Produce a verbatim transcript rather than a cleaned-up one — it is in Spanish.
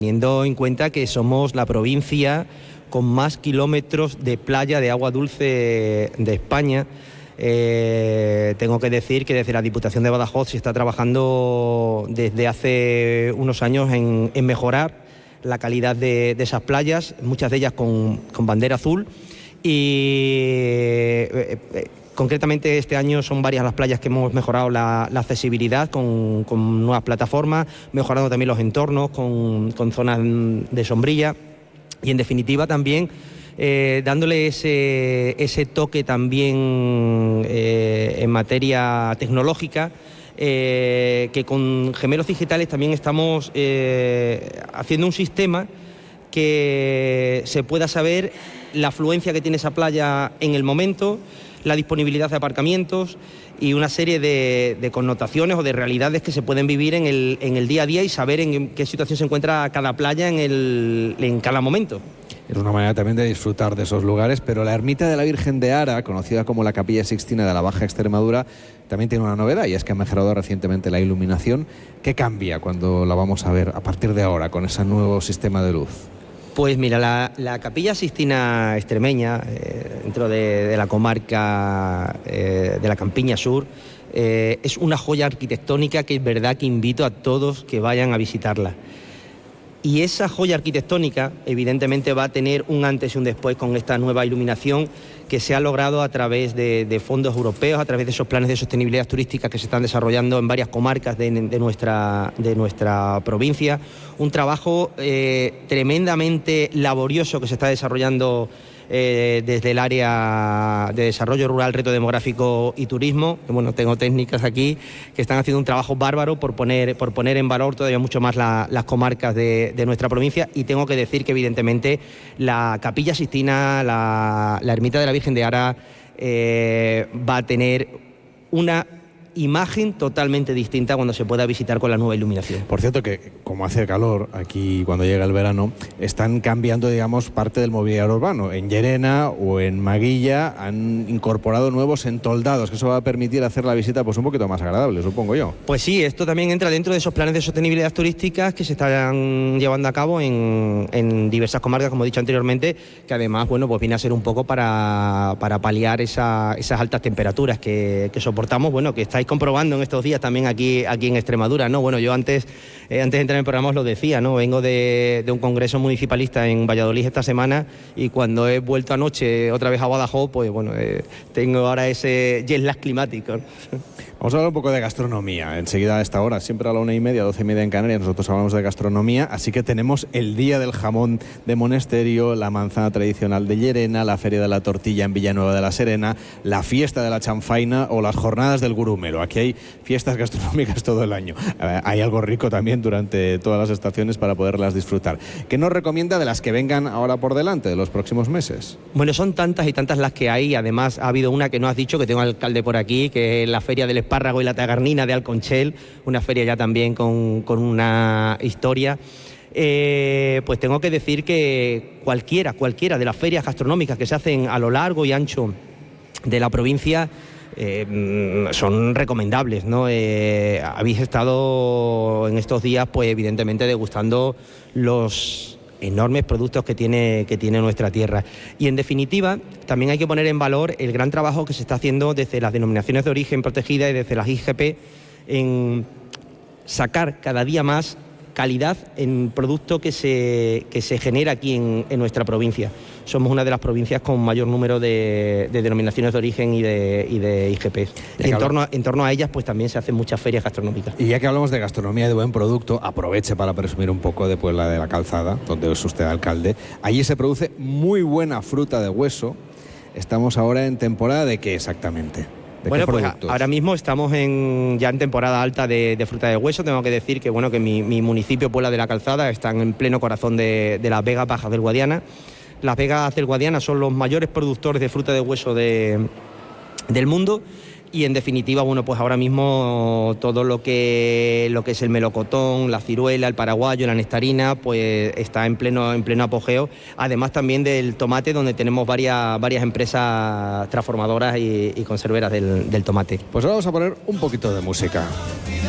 Teniendo en cuenta que somos la provincia con más kilómetros de playa de agua dulce de España, eh, tengo que decir que desde la Diputación de Badajoz se está trabajando desde hace unos años en, en mejorar la calidad de, de esas playas, muchas de ellas con, con bandera azul, y eh, eh, concretamente este año son varias las playas que hemos mejorado la, la accesibilidad con, con nuevas plataformas, mejorando también los entornos con, con zonas de sombrilla y en definitiva también eh, dándole ese, ese toque también eh, en materia tecnológica, eh, que con Gemelos Digitales también estamos eh, haciendo un sistema que se pueda saber la afluencia que tiene esa playa en el momento, la disponibilidad de aparcamientos y una serie de, de connotaciones o de realidades que se pueden vivir en el, en el día a día y saber en qué situación se encuentra cada playa en, el, en cada momento. Es una manera también de disfrutar de esos lugares, pero la ermita de la Virgen de Ara, conocida como la Capilla Sixtina de la Baja Extremadura, también tiene una novedad, y es que ha mejorado recientemente la iluminación. ¿Qué cambia cuando la vamos a ver a partir de ahora con ese nuevo sistema de luz? Pues mira, la, la Capilla Sixtina extremeña, eh, dentro de, de la comarca eh, de la Campiña Sur, eh, es una joya arquitectónica que es verdad que invito a todos que vayan a visitarla. Y esa joya arquitectónica evidentemente va a tener un antes y un después con esta nueva iluminación que se ha logrado a través de, de fondos europeos, a través de esos planes de sostenibilidad turística que se están desarrollando en varias comarcas de, de, nuestra, de nuestra provincia. Un trabajo eh, tremendamente laborioso que se está desarrollando eh, desde el área de desarrollo rural, reto demográfico y turismo. Bueno, tengo técnicas aquí que están haciendo un trabajo bárbaro por poner, por poner en valor todavía mucho más la, las comarcas de, de nuestra provincia, y tengo que decir que evidentemente la Capilla Sixtina, la, la ermita de la Virgen de Ara, eh, va a tener una imagen totalmente distinta cuando se pueda visitar con la nueva iluminación. Por cierto que, como hace calor aquí cuando llega el verano, están cambiando, digamos, parte del mobiliario urbano. En Llerena o en Maguilla han incorporado nuevos entoldados, que eso va a permitir hacer la visita pues un poquito más agradable, supongo yo. Pues sí, esto también entra dentro de esos planes de sostenibilidad turísticas que se están llevando a cabo en, en diversas comarcas, como he dicho anteriormente, que además, bueno, pues viene a ser un poco para, para paliar esa, esas altas temperaturas que, que soportamos, bueno, que está comprobando en estos días también aquí, aquí en Extremadura, ¿no? Bueno, yo antes, eh, antes de entrar en el programa os lo decía, ¿no? Vengo de, de un congreso municipalista en Valladolid esta semana, y cuando he vuelto anoche otra vez a Badajoz, pues bueno, eh, tengo ahora ese jet lag climático, ¿no? Vamos a hablar un poco de gastronomía. Enseguida a esta hora, siempre a la una y media, doce y media en Canarias, nosotros hablamos de gastronomía, así que tenemos el Día del Jamón de Monesterio, la manzana tradicional de Llerena, la Feria de la Tortilla en Villanueva de la Serena, la fiesta de la chanfaina o las jornadas del gurumelo. Aquí hay fiestas gastronómicas todo el año. Eh, hay algo rico también durante todas las estaciones para poderlas disfrutar. ¿Qué nos recomienda de las que vengan ahora por delante, de los próximos meses? Bueno, son tantas y tantas las que hay. Además, ha habido una que no has dicho, que tengo al alcalde por aquí, que es la Feria del Espárrago y la Tagarnina de Alconchel, una feria ya también con, con una historia. Eh, pues tengo que decir que cualquiera, cualquiera de las ferias gastronómicas que se hacen a lo largo y ancho de la provincia eh, son recomendables, ¿no? Eh, habéis estado en estos días, pues evidentemente degustando los enormes productos que tiene, que tiene nuestra tierra. Y en definitiva, también hay que poner en valor el gran trabajo que se está haciendo desde las denominaciones de origen protegidas y desde las I G P en sacar cada día más calidad en producto que se, que se genera aquí en, en nuestra provincia. Somos una de las provincias con mayor número de, de denominaciones de origen y de, y de I G P. Y en torno, a, en torno a ellas pues también se hacen muchas ferias gastronómicas. Y ya que hablamos de gastronomía y de buen producto, aproveche para presumir un poco de Puebla de la Calzada, donde es usted alcalde. Allí se produce muy buena fruta de hueso. Estamos ahora en temporada ¿de qué exactamente? ¿De bueno, qué pues productos? Ahora mismo estamos en, ya en temporada alta de, de fruta de hueso. Tengo que decir que, bueno, que mi, mi municipio, Puebla de la Calzada, está en pleno corazón de, de las Vegas Bajas del Guadiana. Las Vegas del Guadiana son los mayores productores de fruta de hueso de, del mundo. Y en definitiva, bueno, pues ahora mismo todo lo que, lo que es el melocotón, la ciruela, el paraguayo, la nectarina, pues está en pleno, en pleno apogeo. Además también del tomate, donde tenemos varias, varias empresas transformadoras y, y conserveras del, del tomate. Pues ahora vamos a poner un poquito de música.